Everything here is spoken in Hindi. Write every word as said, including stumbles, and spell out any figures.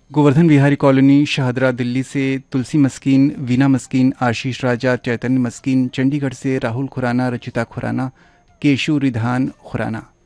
गोवर्धन विहारी कॉलोनी, शाहदरा दिल्ली से तुलसी मस्कीन, वीना मस्कीन, आशीष राजा, चैतन्य मस्कीन, चंडीगढ़ से राहुल खुराना, रचिता खुराना, केशु रिधान खुराना।